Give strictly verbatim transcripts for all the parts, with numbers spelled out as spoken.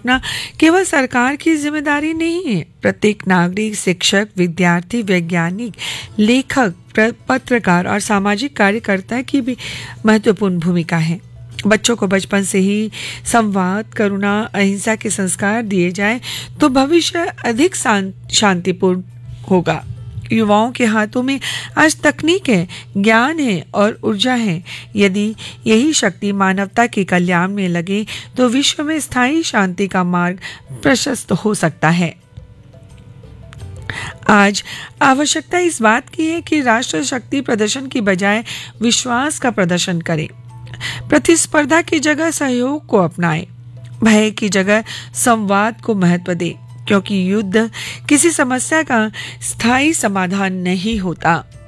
रोकना केवल सरकार की जिम्मेदारी नहीं है। प्रत्येक नागरिक, शिक्षक, विद्यार्थी, वैज्ञानिक, लेखक, पत्रकार और सामाजिक कार्यकर्ता की भी महत्वपूर्ण भूमिका है। बच्चों को बचपन से ही संवाद, करुणा, अहिंसा के संस्कार दिए जाए तो भविष्य अधिक शांतिपूर्ण होगा। युवाओं के हाथों में आज तकनीक है, ज्ञान है और ऊर्जा है। यदि यही शक्ति मानवता के कल्याण में लगे तो विश्व में स्थायी शांति का मार्ग प्रशस्त हो सकता है। आज आवश्यकता इस बात की है कि राष्ट्र शक्ति प्रदर्शन की बजाय विश्वास का प्रदर्शन करे, प्रतिस्पर्धा की जगह सहयोग को अपनाए, भय की जगह संवाद को महत्व दे, क्योंकि युद्ध किसी समस्या का स्थायी समाधान नहीं होता।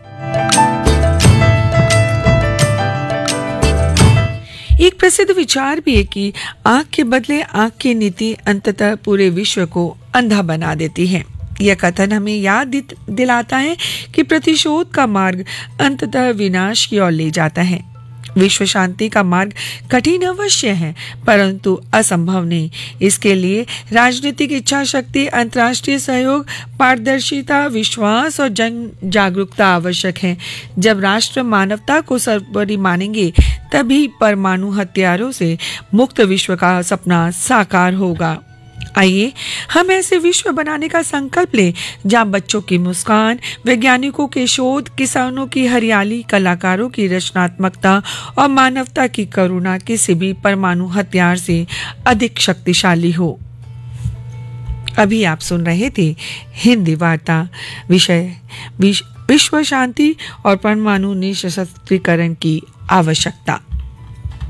एक प्रसिद्ध विचार भी है कि आंख के बदले आंख की नीति अंततः पूरे विश्व को अंधा बना देती है। यह कथन हमें याद दिलाता है कि प्रतिशोध का मार्ग अंततः विनाश की ओर ले जाता है। विश्व शांति का मार्ग कठिन अवश्य है, परंतु असंभव नहीं। इसके लिए राजनीतिक इच्छा शक्ति, अंतर्राष्ट्रीय सहयोग, पारदर्शिता, विश्वास और जन जागरूकता आवश्यक है। जब राष्ट्र मानवता को सर्वोपरि मानेंगे, तभी परमाणु हथियारों से मुक्त विश्व का सपना साकार होगा। आइए हम ऐसे विश्व बनाने का संकल्प लें जहां बच्चों की मुस्कान, वैज्ञानिकों के शोध, किसानों की हरियाली, कलाकारों की रचनात्मकता और मानवता की करुणा किसी भी परमाणु हथियार से अधिक शक्तिशाली हो। अभी आप सुन रहे थे हिंदी वार्ता, विषय विश्व शांति और परमाणु निशस्त्रीकरण की आवश्यकता।